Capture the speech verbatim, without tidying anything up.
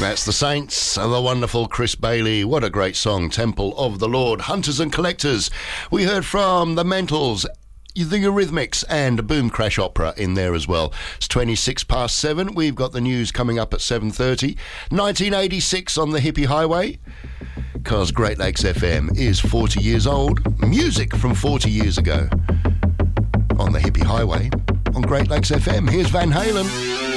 That's the Saints, the wonderful Chris Bailey. What a great song, Temple of the Lord. Hunters and Collectors. We heard from the Mentals, the Eurythmics, and Boom Crash Opera in there as well. It's twenty-six past seven. We've got the news coming up at seven thirty. nineteen eighty-six on the Hippie Highway, because Great Lakes F M is forty years old. Music from forty years ago on the Hippie Highway on Great Lakes F M. Here's Van Halen.